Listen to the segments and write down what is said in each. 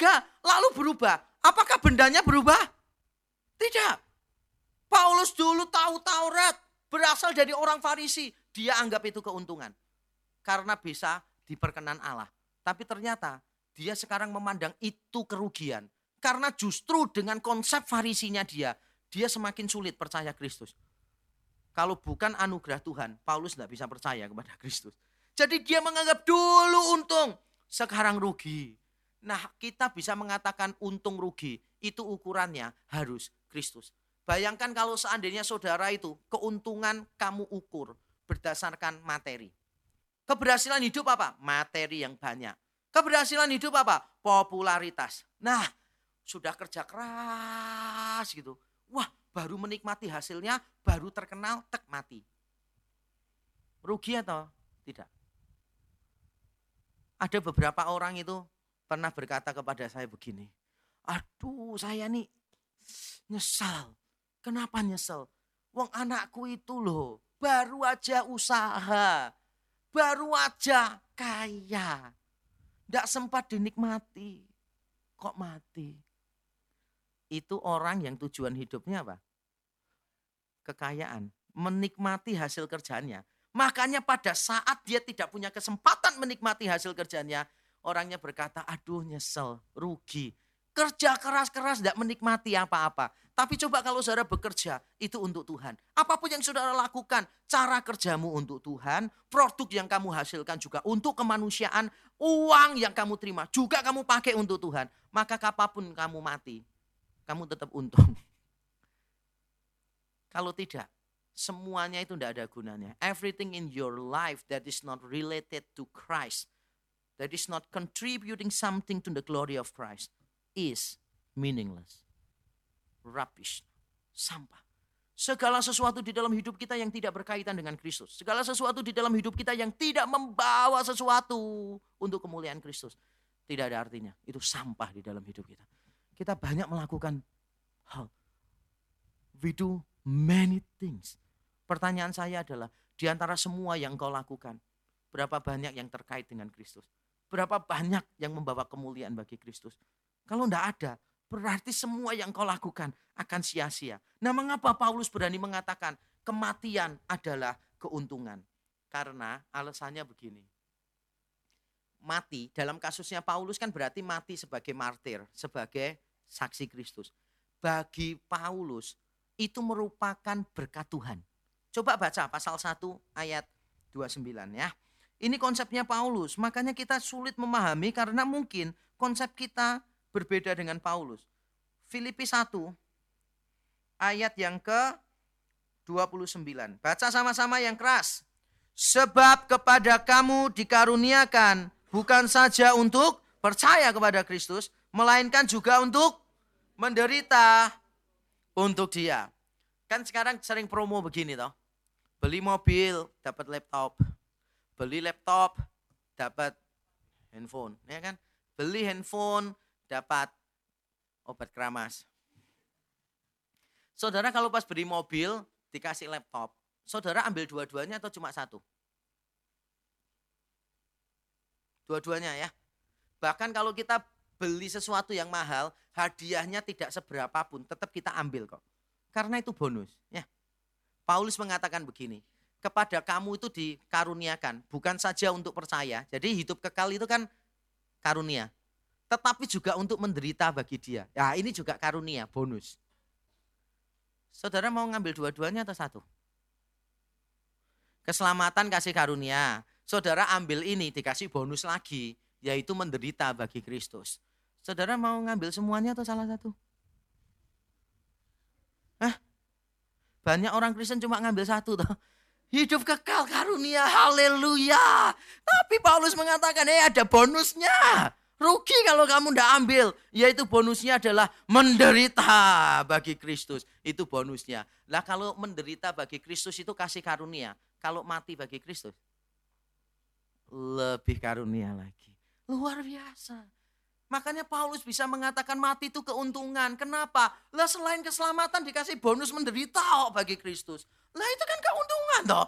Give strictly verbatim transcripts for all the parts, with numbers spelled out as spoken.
berharga lalu berubah. Apakah bendanya berubah? Tidak. Paulus dulu tahu Taurat, berasal dari orang Farisi. Dia anggap itu keuntungan. Karena bisa diperkenan Allah. Tapi ternyata dia sekarang memandang itu kerugian. Karena justru dengan konsep Farisinya dia, dia semakin sulit percaya Kristus. Kalau bukan anugerah Tuhan, Paulus tidak bisa percaya kepada Kristus. Jadi dia menganggap dulu untung, sekarang rugi. Nah, kita bisa mengatakan untung rugi, itu ukurannya harus Kristus. Bayangkan kalau seandainya saudara itu keuntungan kamu ukur berdasarkan materi. Keberhasilan hidup apa? Materi yang banyak. Keberhasilan hidup apa? Popularitas. Nah, sudah kerja keras gitu. Wah, baru menikmati hasilnya, baru terkenal, tek mati. Rugi atau tidak? Ada beberapa orang itu pernah berkata kepada saya begini. Aduh, saya nih nyesal. Kenapa nyesel? Wong anakku itu loh, baru aja usaha. Baru aja kaya. Nggak sempat dinikmati. Kok mati? Itu orang yang tujuan hidupnya apa? Kekayaan. Menikmati hasil kerjanya. Makanya pada saat dia tidak punya kesempatan menikmati hasil kerjanya, orangnya berkata, aduh nyesel, rugi. Kerja keras-keras tidak menikmati apa-apa. Tapi coba kalau saudara bekerja, itu untuk Tuhan. Apapun yang saudara lakukan, cara kerjamu untuk Tuhan, produk yang kamu hasilkan juga untuk kemanusiaan, uang yang kamu terima juga kamu pakai untuk Tuhan. Maka kapanpun kamu mati, kamu tetap untung. Kalau tidak, semuanya itu tidak ada gunanya. Everything in your life that is not related to Christ, that is not contributing something to the glory of Christ, is meaningless. Rubbish, sampah. Segala sesuatu di dalam hidup kita yang tidak berkaitan dengan Kristus. Segala sesuatu di dalam hidup kita yang tidak membawa sesuatu untuk kemuliaan Kristus. Tidak ada artinya. Itu sampah di dalam hidup kita. Kita banyak melakukan hal. We do many things. Pertanyaan saya adalah, di antara semua yang kau lakukan, berapa banyak yang terkait dengan Kristus? Berapa banyak yang membawa kemuliaan bagi Kristus? Kalau tidak ada, berarti semua yang kau lakukan akan sia-sia. Nah, mengapa Paulus berani mengatakan kematian adalah keuntungan? Karena alasannya begini. Mati dalam kasusnya Paulus kan berarti mati sebagai martir, sebagai saksi Kristus. Bagi Paulus itu merupakan berkat Tuhan. Coba baca pasal satu ayat dua puluh sembilan ya. Ini konsepnya Paulus, makanya kita sulit memahami karena mungkin konsep kita berbeda dengan Paulus. Filipi satu ayat yang ke dua puluh sembilan. Baca sama-sama yang keras. Sebab kepada kamu dikaruniakan bukan saja untuk percaya kepada Kristus, melainkan juga untuk menderita untuk Dia. Kan sekarang sering promo begini toh. Beli mobil dapat laptop. Beli laptop dapat handphone, ya kan? Beli handphone dapat obat keramas. Saudara kalau pas beli mobil dikasih laptop, saudara ambil dua-duanya atau cuma satu? Dua-duanya ya. Bahkan kalau kita beli sesuatu yang mahal, hadiahnya tidak seberapa pun, tetap kita ambil kok. Karena itu bonus. Ya. Paulus mengatakan begini, kepada kamu itu dikaruniakan, bukan saja untuk percaya. Jadi hidup kekal itu kan karunia. Tetapi juga untuk menderita bagi Dia. Ya ini juga karunia, bonus. Saudara mau ngambil dua-duanya atau satu? Keselamatan kasih karunia. Saudara ambil ini dikasih bonus lagi, yaitu menderita bagi Kristus. Saudara mau ngambil semuanya atau salah satu? Hah? Banyak orang Kristen cuma ngambil satu toh. Hidup kekal karunia, haleluya. Tapi Paulus mengatakan, eh ada bonusnya. Rugi kalau kamu tidak ambil. Yaitu bonusnya adalah menderita bagi Kristus. Itu bonusnya. Lah kalau menderita bagi Kristus itu kasih karunia. Kalau mati bagi Kristus, lebih karunia lagi. Luar biasa. Makanya Paulus bisa mengatakan mati itu keuntungan. Kenapa? Lah selain keselamatan dikasih bonus menderita oh, bagi Kristus. Lah itu kan keuntungan toh.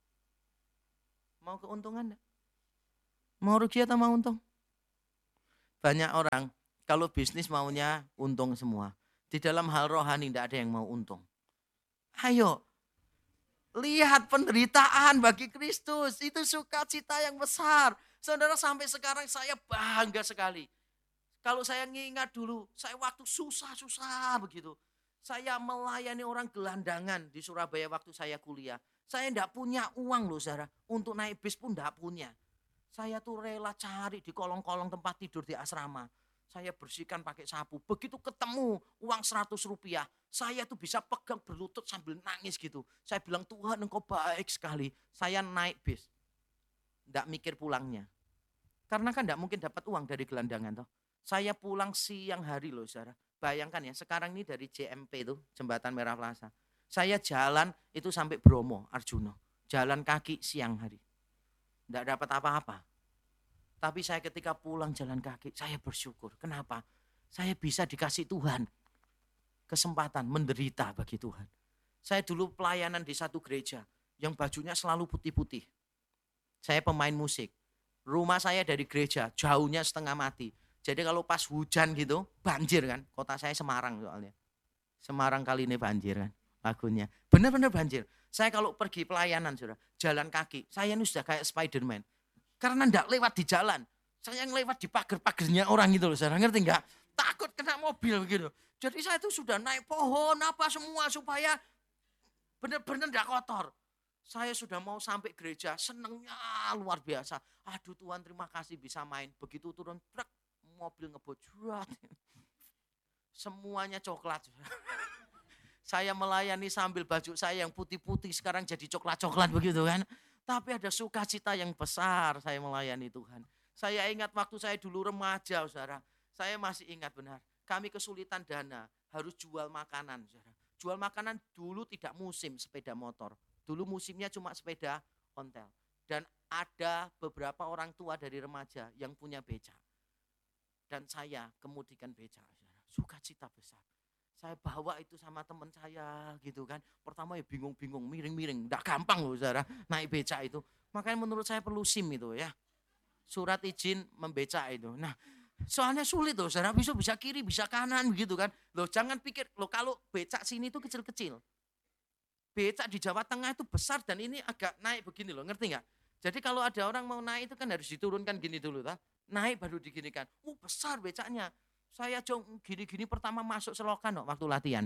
Mau keuntungan enggak? Mau rugi atau mau untung? Banyak orang kalau bisnis maunya untung semua. Di dalam hal rohani tidak ada yang mau untung. Ayo, lihat penderitaan bagi Kristus. Itu sukacita yang besar. Saudara, sampai sekarang saya bangga sekali. Kalau saya ngingat dulu, saya waktu susah-susah begitu. Saya melayani orang gelandangan di Surabaya waktu saya kuliah. Saya tidak punya uang loh saudara. Untuk naik bis pun tidak punya. Saya tuh rela cari di kolong-kolong tempat tidur di asrama. Saya bersihkan pakai sapu. Begitu ketemu uang seratus rupiah. Saya tuh bisa pegang berlutut sambil nangis gitu. Saya bilang, Tuhan engkau baik sekali. Saya naik bis. Tidak mikir pulangnya. Karena kan tidak mungkin dapat uang dari gelandangan toh. Saya pulang siang hari loh saudara. Bayangkan ya, sekarang ini dari J M P itu, Jembatan Merah Plaza. Saya jalan itu sampai Bromo, Arjuno. Jalan kaki siang hari. Tidak dapat apa-apa. Tapi saya ketika pulang jalan kaki, saya bersyukur. Kenapa? Saya bisa dikasih Tuhan kesempatan menderita bagi Tuhan. Saya dulu pelayanan di satu gereja yang bajunya selalu putih-putih. Saya pemain musik. Rumah saya dari gereja, jauhnya setengah mati. Jadi kalau pas hujan gitu, banjir kan. Kota saya Semarang soalnya. Semarang kali ini banjir kan lagunya. Benar-benar banjir. Saya kalau pergi pelayanan, saudara, jalan kaki, saya ini sudah kayak Spiderman. Karena enggak lewat di jalan. Saya yang lewat di pagar-pagarnya orang gitu loh, saudara. Ngerti enggak? Takut kena mobil gitu. Jadi saya itu sudah naik pohon apa semua supaya benar-benar enggak kotor. Saya sudah mau sampai gereja, senengnya luar biasa. Aduh Tuhan, terima kasih bisa main. Begitu turun truk, mobil ngebojrat. Semuanya coklat. Saya melayani sambil baju saya yang putih-putih sekarang jadi coklat-coklat begitu kan. Tapi ada sukacita yang besar saya melayani Tuhan. Saya ingat waktu saya dulu remaja, saudara. Saya masih ingat benar. Kami kesulitan dana, harus jual makanan, saudara. Jual makanan dulu tidak musim sepeda motor. Dulu musimnya cuma sepeda ontel. Dan ada beberapa orang tua dari remaja yang punya beca. Dan saya kemudikan beca, saudara. Sukacita besar. Saya bawa itu sama teman saya gitu kan. Pertama ya bingung-bingung, miring-miring. Nggak gampang loh saudara naik beca itu. Makanya menurut saya perlu SIM itu ya. Surat izin membeca itu. Nah soalnya sulit loh saudara. Bisa bisa kiri, bisa kanan begitu kan. Loh jangan pikir, loh kalau beca sini itu kecil-kecil. Beca di Jawa Tengah itu besar dan ini agak naik begini loh. Ngerti nggak? Jadi kalau ada orang mau naik itu kan harus diturunkan gini dulu. Tá? Naik baru diginikan. Oh besar becanya. Saya jong gini-gini pertama masuk selokan waktu latihan.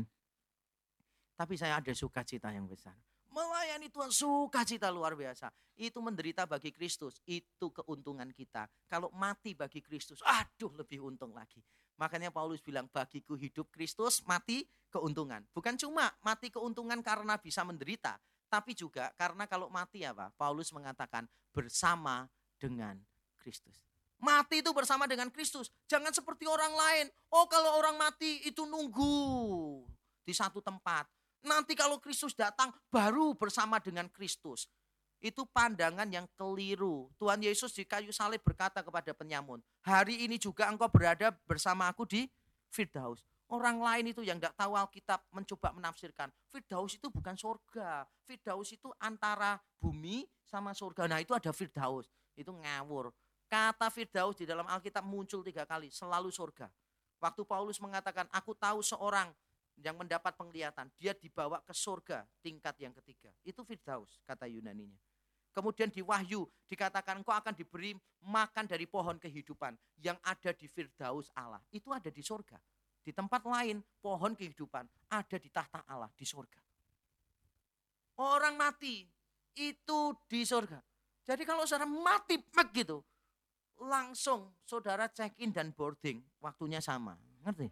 Tapi saya ada sukacita yang besar. Melayani Tuhan sukacita luar biasa. Itu menderita bagi Kristus. Itu keuntungan kita. Kalau mati bagi Kristus, aduh lebih untung lagi. Makanya Paulus bilang bagiku hidup Kristus, mati keuntungan. Bukan cuma mati keuntungan karena bisa menderita. Tapi juga karena kalau mati apa? Paulus mengatakan bersama dengan Kristus. Mati itu bersama dengan Kristus. Jangan seperti orang lain. Oh kalau orang mati itu nunggu di satu tempat. Nanti kalau Kristus datang baru bersama dengan Kristus. Itu pandangan yang keliru. Tuhan Yesus di kayu salib berkata kepada penyamun. Hari ini juga engkau berada bersama aku di Firdaus. Orang lain itu yang tidak tahu Alkitab mencoba menafsirkan. Firdaus itu bukan surga. Firdaus itu antara bumi sama surga. Nah itu ada Firdaus. Itu ngawur. Kata Firdaus di dalam Alkitab muncul tiga kali, selalu surga. Waktu Paulus mengatakan, aku tahu seorang yang mendapat penglihatan, dia dibawa ke surga tingkat yang ketiga. Itu Firdaus, kata Yunaninya. Kemudian di Wahyu dikatakan, engkau akan diberi makan dari pohon kehidupan yang ada di Firdaus Allah. Itu ada di surga. Di tempat lain, pohon kehidupan ada di tahta Allah, di surga. Orang mati, itu di surga. Jadi kalau saudara mati, begitu. Langsung saudara check in dan boarding waktunya sama, ngerti?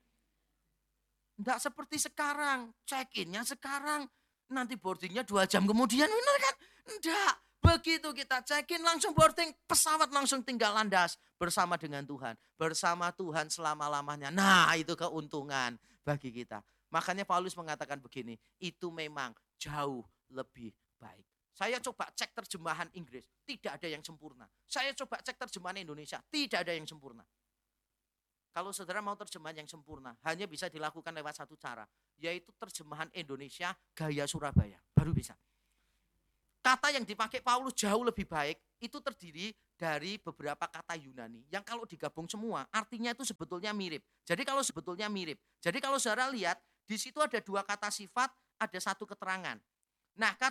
Enggak seperti sekarang, check innya sekarang, nanti boardingnya dua jam kemudian, benar kan? Enggak, begitu kita check in langsung boarding, pesawat langsung tinggal landas bersama dengan Tuhan, bersama Tuhan selama-lamanya. Nah itu keuntungan bagi kita. Makanya Paulus mengatakan begini, itu memang jauh lebih baik. Saya coba cek terjemahan Inggris, tidak ada yang sempurna. Saya coba cek terjemahan Indonesia, tidak ada yang sempurna. Kalau saudara mau terjemahan yang sempurna, hanya bisa dilakukan lewat satu cara, yaitu terjemahan Indonesia gaya Surabaya, baru bisa. Kata yang dipakai Paulus jauh lebih baik, itu terdiri dari beberapa kata Yunani yang kalau digabung semua artinya itu sebetulnya mirip. Jadi kalau sebetulnya mirip. Jadi kalau saudara lihat di situ ada dua kata sifat, ada satu keterangan. Nah,